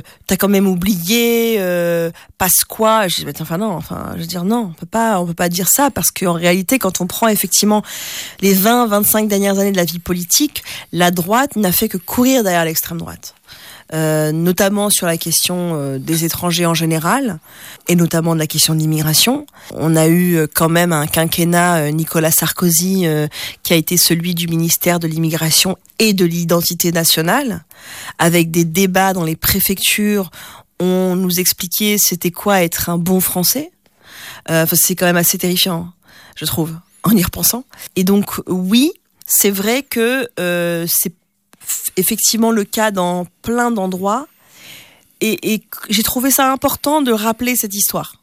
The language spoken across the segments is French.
T'as quand même oublié Pasqua. Je dis non, je veux dire non, on peut pas dire ça parce qu'en réalité, quand on prend effectivement les 20-25 dernières années de la vie politique, la droite n'a fait que courir derrière l'extrême droite. Notamment sur la question des étrangers en général, et notamment de la question de l'immigration. On a eu quand même un quinquennat Nicolas Sarkozy qui a été celui du ministère de l'immigration et de l'identité nationale, avec des débats dans les préfectures. On nous expliquait c'était quoi être un bon Français. C'est quand même assez terrifiant, je trouve, en y repensant. Et donc oui, c'est vrai que c'est effectivement le cas dans plein d'endroits et j'ai trouvé ça important de rappeler cette histoire,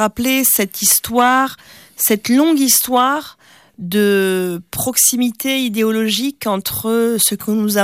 cette longue histoire de proximité idéologique entre ce qu'on nous a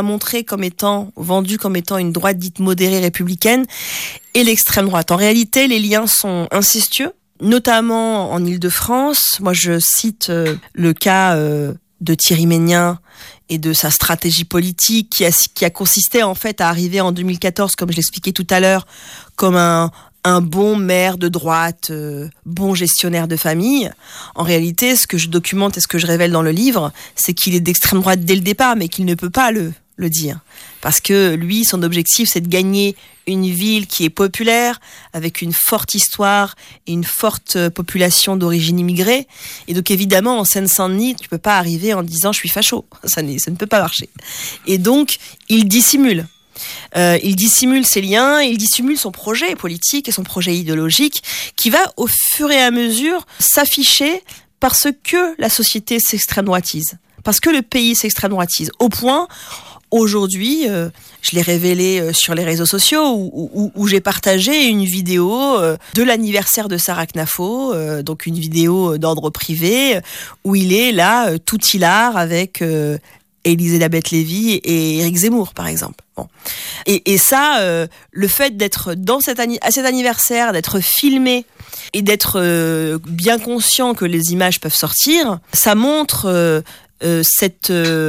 vendu comme étant une droite dite modérée républicaine et l'extrême droite. En réalité, les liens sont incestueux, notamment en Île-de-France. Moi, je cite le cas de Thierry Meignen et de sa stratégie politique qui a consisté en fait à arriver en 2014, comme je l'expliquais tout à l'heure, comme un bon maire de droite, bon gestionnaire de famille. En réalité, ce que je documente et ce que je révèle dans le livre, c'est qu'il est d'extrême droite dès le départ, mais qu'il ne peut pas le dire. Parce que lui, son objectif, c'est de gagner une ville qui est populaire, avec une forte histoire et une forte population d'origine immigrée. Et donc évidemment, en Seine-Saint-Denis, tu peux pas arriver en disant « je suis facho ». Ça ne peut pas marcher. Et donc, il dissimule. Il dissimule ses liens, il dissimule son projet politique et son projet idéologique qui va au fur et à mesure s'afficher parce que la société s'extrême droitise, parce que le pays s'extrême droitise, au point aujourd'hui, je l'ai révélé sur les réseaux sociaux où j'ai partagé une vidéo de l'anniversaire de Sarah Knafo, donc une vidéo d'ordre privé où il est là tout hilar avec Élisabeth Lévy et Éric Zemmour, par exemple. Bon. Et ça, le fait d'être à cet anniversaire, d'être filmé et d'être bien conscient que les images peuvent sortir, ça montre cette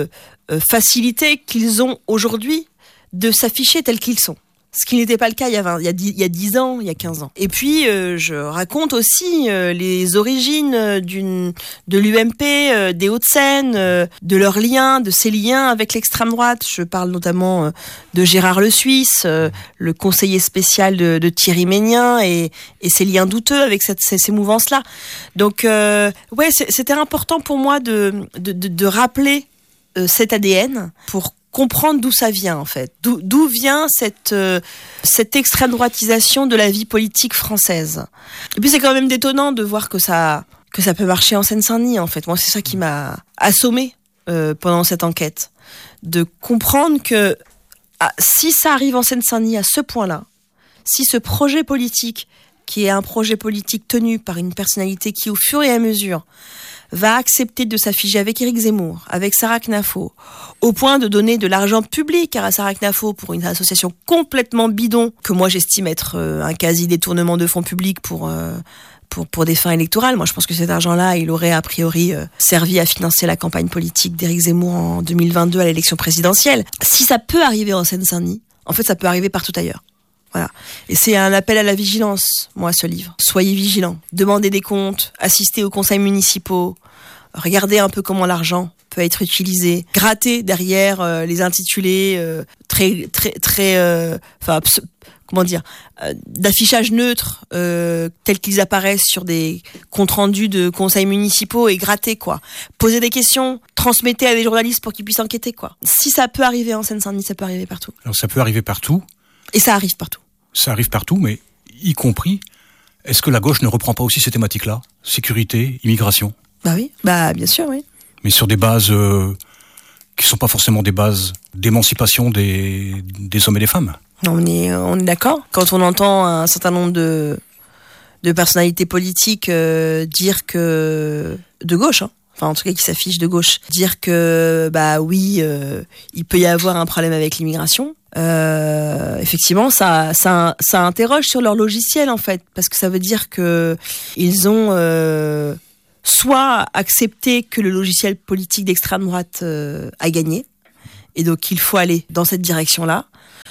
facilité qu'ils ont aujourd'hui de s'afficher tels qu'ils sont. Ce qui n'était pas le cas il y a 10 ans, il y a 15 ans. Et puis, je raconte aussi les origines de l'UMP, des Hauts-de-Seine, de leurs liens, de ses liens avec l'extrême droite. Je parle notamment de Gérard Le Suisse, le conseiller spécial de Thierry Meignen et ses liens douteux avec ces mouvances-là. Donc, c'était important pour moi de rappeler cet ADN pour comprendre d'où ça vient en fait, d'où vient cette extrême droitisation de la vie politique française. Et puis c'est quand même détonnant de voir que ça peut marcher en Seine-Saint-Denis en fait. Moi c'est ça qui m'a assommé pendant cette enquête, de comprendre que si ça arrive en Seine-Saint-Denis à ce point-là, si ce projet politique qui est un projet politique tenu par une personnalité qui au fur et à mesure va accepter de s'afficher avec Éric Zemmour, avec Sarah Knafo, au point de donner de l'argent public à Sarah Knafo pour une association complètement bidon, que moi j'estime être un quasi-détournement de fonds publics pour des fins électorales. Moi je pense que cet argent-là, il aurait a priori servi à financer la campagne politique d'Éric Zemmour en 2022 à l'élection présidentielle. Si ça peut arriver en Seine-Saint-Denis, en fait ça peut arriver partout ailleurs. Voilà. Et c'est un appel à la vigilance, moi, ce livre. Soyez vigilants. Demandez des comptes, assistez aux conseils municipaux, regardez un peu comment l'argent peut être utilisé, grattez derrière les intitulés d'affichage neutre tels qu'ils apparaissent sur des comptes rendus de conseils municipaux et grattez quoi. Posez des questions, transmettez à des journalistes pour qu'ils puissent enquêter quoi. Si ça peut arriver en Seine-Saint-Denis, ça peut arriver partout. Alors ça peut arriver partout. Et ça arrive partout. Ça arrive partout, mais y compris, est-ce que la gauche ne reprend pas aussi ces thématiques-là ? Sécurité, immigration ? Bah oui, bien sûr, oui. Mais sur des bases qui sont pas forcément des bases d'émancipation des hommes et des femmes. On est d'accord. Quand on entend un certain nombre de personnalités politiques dire que de gauche, enfin en tout cas qui s'affichent de gauche, dire que il peut y avoir un problème avec l'immigration. Effectivement, ça interroge sur leur logiciel en fait, parce que ça veut dire que ils ont soit accepté que le logiciel politique d'extrême droite a gagné, et donc il faut aller dans cette direction-là,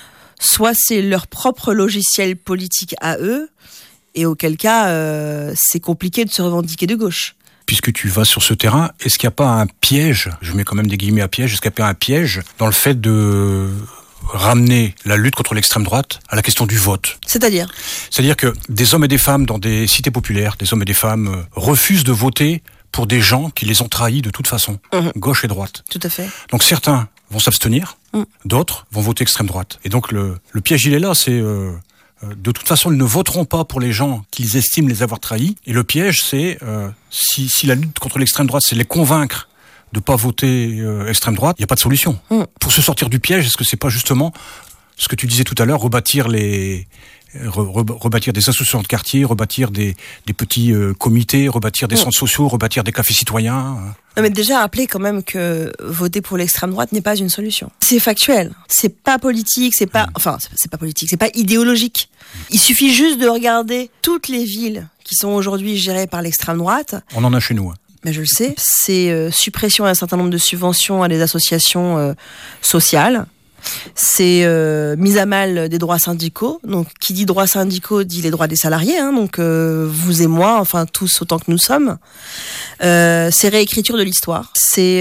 soit c'est leur propre logiciel politique à eux, et auquel cas, c'est compliqué de se revendiquer de gauche. Puisque tu vas sur ce terrain, est-ce qu'il n'y a pas un piège, je mets quand même des guillemets à piège, est-ce qu'il n'y a pas un piège dans le fait de ramener la lutte contre l'extrême droite à la question du vote? C'est-à-dire que des hommes et des femmes dans des cités populaires, des hommes et des femmes refusent de voter pour des gens qui les ont trahis de toute façon, gauche et droite. Tout à fait. Donc certains vont s'abstenir, d'autres vont voter extrême droite. Et donc le piège, il est là, c'est... de toute façon, ils ne voteront pas pour les gens qu'ils estiment les avoir trahis. Et le piège, c'est si la lutte contre l'extrême droite, c'est les convaincre de pas voter extrême droite, il n'y a pas de solution. Pour se sortir du piège, est-ce que c'est pas justement ce que tu disais tout à l'heure, rebâtir des associations de quartier, rebâtir des petits comités, rebâtir des centres sociaux, rebâtir des cafés citoyens? Non, mais déjà rappeler quand même que voter pour l'extrême droite n'est pas une solution. C'est factuel. C'est pas politique, c'est pas politique, c'est pas idéologique. Il suffit juste de regarder toutes les villes qui sont aujourd'hui gérées par l'extrême droite. On en a chez nous. Mais je le sais. C'est suppression d'un certain nombre de subventions à des associations sociales. C'est mise à mal des droits syndicaux. Donc, qui dit droits syndicaux dit les droits des salariés. Donc, vous et moi, enfin tous autant que nous sommes. C'est réécriture de l'histoire. C'est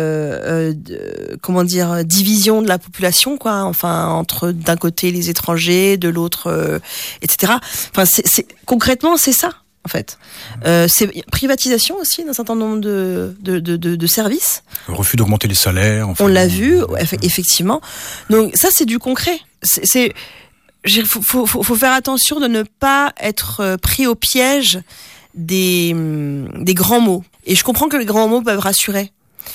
division de la population, quoi. Enfin, entre d'un côté les étrangers, de l'autre, etc. Enfin, concrètement, c'est ça. En fait, c'est privatisation aussi d'un certain nombre de services. Le refus d'augmenter les salaires. On l'a vu, effectivement. Donc ça, c'est du concret. Faut faire attention de ne pas être pris au piège des grands mots. Et je comprends que les grands mots peuvent rassurer,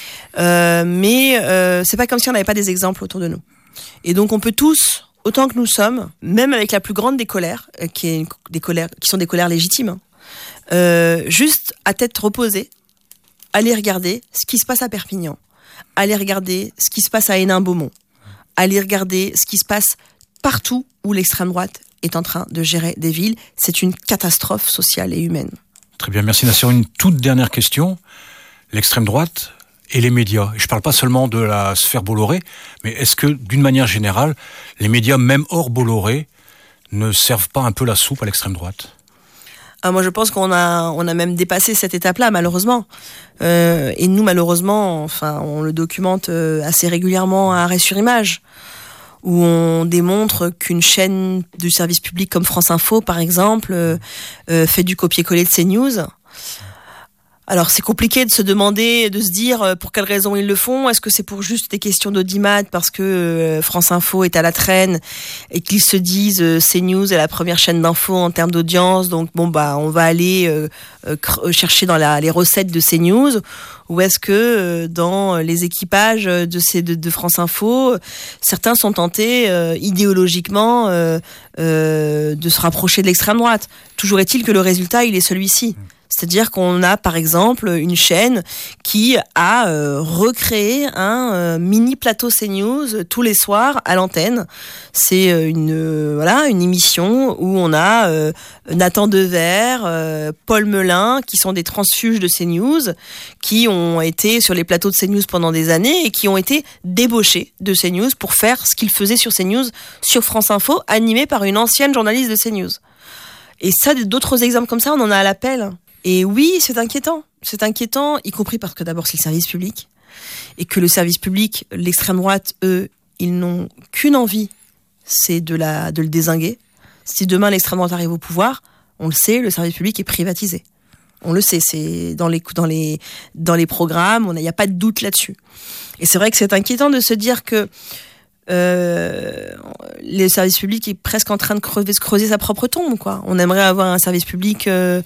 mais c'est pas comme si on n'avait pas des exemples autour de nous. Et donc on peut tous, autant que nous sommes, même avec la plus grande des colères, qui sont des colères légitimes. Juste à tête reposée, aller regarder ce qui se passe à Perpignan, aller regarder ce qui se passe à Hénin-Beaumont, aller regarder ce qui se passe partout où l'extrême droite est en train de gérer des villes. C'est une catastrophe sociale et humaine. Très bien, merci Nassir. Une toute dernière question. L'extrême droite et les médias. Et je ne parle pas seulement de la sphère Bolloré, mais est-ce que, d'une manière générale, les médias, même hors Bolloré, ne servent pas un peu la soupe à l'extrême droite ? Moi, je pense qu'on a même dépassé cette étape-là, malheureusement. Et nous, malheureusement, enfin, on le documente assez régulièrement à Arrêt sur Image, où on démontre qu'une chaîne du service public comme France Info, par exemple, fait du copier-coller de CNews. Alors, c'est compliqué de se demander, de se dire pour quelles raisons ils le font. Est-ce que c'est pour juste des questions d'audimat parce que France Info est à la traîne et qu'ils se disent CNews est la première chaîne d'info en termes d'audience, donc on va aller chercher dans les recettes de CNews, ou est-ce que dans les équipages de France Info, certains sont tentés idéologiquement de se rapprocher de l'extrême droite. Toujours est-il que le résultat, il est celui-ci. C'est-à-dire qu'on a, par exemple, une chaîne qui a recréé un mini plateau CNews tous les soirs à l'antenne. C'est une émission où on a Nathan Dever, Paul Melun, qui sont des transfuges de CNews, qui ont été sur les plateaux de CNews pendant des années et qui ont été débauchés de CNews pour faire ce qu'ils faisaient sur CNews, sur France Info, animé par une ancienne journaliste de CNews. Et ça, d'autres exemples comme ça, on en a à l'appel. Et oui, c'est inquiétant, y compris parce que d'abord c'est le service public, et que le service public, l'extrême droite, eux, ils n'ont qu'une envie, c'est de le dézinguer. Si demain l'extrême droite arrive au pouvoir, on le sait, le service public est privatisé. On le sait, c'est dans les programmes, il n'y a pas de doute là-dessus. Et c'est vrai que c'est inquiétant de se dire que le service public est presque en train de creuser sa propre tombe, quoi. On aimerait avoir un service public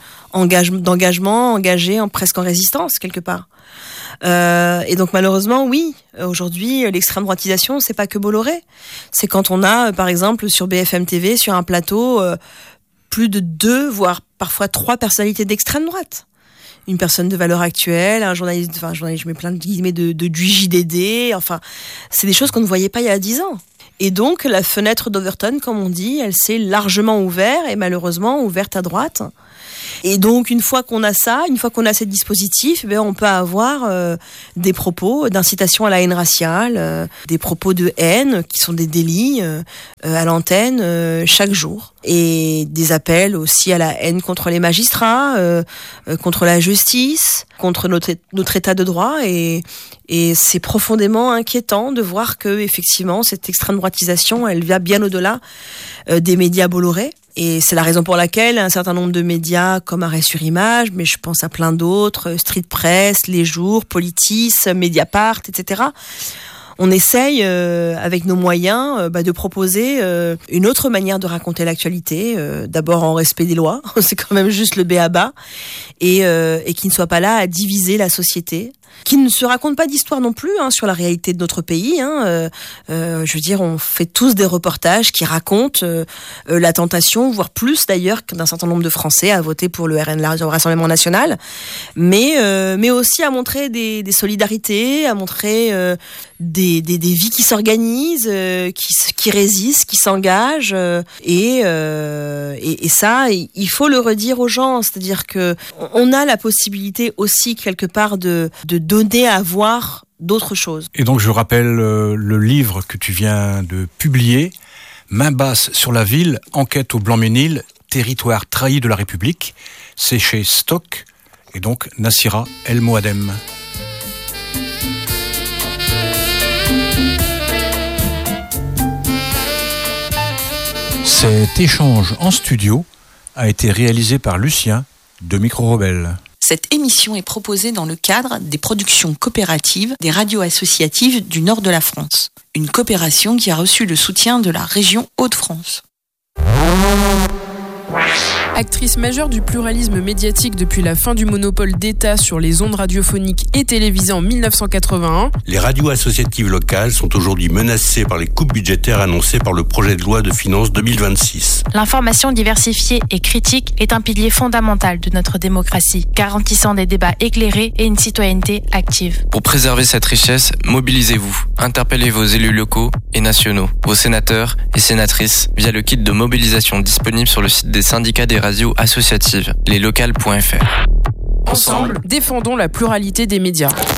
engagé, presque en résistance quelque part. Et donc malheureusement, oui, aujourd'hui, l'extrême droitisation, c'est pas que Bolloré. C'est quand on a, par exemple, sur BFM TV, sur un plateau, plus de 2, voire parfois 3 personnalités d'extrême droite. Une personne de Valeurs Actuelles, un journaliste, je mets plein de guillemets du JDD, enfin, c'est des choses qu'on ne voyait pas il y a 10 ans. Et donc, la fenêtre d'Overton, comme on dit, elle s'est largement ouverte, et malheureusement ouverte à droite. Et donc, une fois qu'on a ces dispositifs, on peut avoir des propos d'incitation à la haine raciale, des propos de haine qui sont des délits à l'antenne chaque jour. Et des appels aussi à la haine contre les magistrats, contre la justice, contre notre état de droit. Et c'est profondément inquiétant de voir que effectivement cette extrême droitisation, elle va bien au-delà des médias Bolloré. Et c'est la raison pour laquelle un certain nombre de médias comme Arrêt sur Image, mais je pense à plein d'autres, Street Press, Les Jours, Politis, Mediapart, etc. On essaye, avec nos moyens, de proposer une autre manière de raconter l'actualité, d'abord en respect des lois, c'est quand même juste le b.a.-ba, et qui ne soit pas là à diviser la société, qui ne se raconte pas d'histoire non plus sur la réalité de notre pays. Je veux dire, on fait tous des reportages qui racontent la tentation, voire plus d'ailleurs, d'un certain nombre de Français à voter pour le Rassemblement National, mais aussi à montrer des solidarités, à montrer des vies qui s'organisent, qui résistent, qui s'engagent, et ça, il faut le redire aux gens, c'est-à-dire que on a la possibilité aussi quelque part de donner à voir d'autres choses. Et donc je rappelle le livre que tu viens de publier, Main basse sur la ville, enquête au Blanc-Ménil, territoire trahi de la République. C'est chez Stock, et donc Nassira El Moadem. Cet échange en studio a été réalisé par Lucien de Micro Rebelle. Cette émission est proposée dans le cadre des productions coopératives des radios associatives du nord de la France. Une coopération qui a reçu le soutien de la région Hauts-de-France. Actrice majeure du pluralisme médiatique depuis la fin du monopole d'État sur les ondes radiophoniques et télévisées en 1981, les radios associatives locales sont aujourd'hui menacées par les coupes budgétaires annoncées par le projet de loi de finances 2026. L'information diversifiée et critique est un pilier fondamental de notre démocratie, garantissant des débats éclairés et une citoyenneté active. Pour préserver cette richesse, mobilisez-vous. Interpellez vos élus locaux et nationaux, vos sénateurs et sénatrices via le kit de mobilisation disponible sur le site des syndicats des radios associatives, leslocales.fr. Ensemble, défendons la pluralité des médias.